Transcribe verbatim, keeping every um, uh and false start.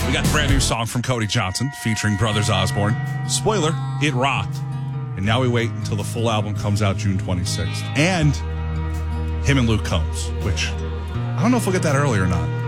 We got the brand new song from Cody Johnson featuring Brothers Osborne. Spoiler, it rocked. And now we wait until the full album comes out June twenty-sixth. And him and Luke Combs, which I don't know if we'll get that early or not.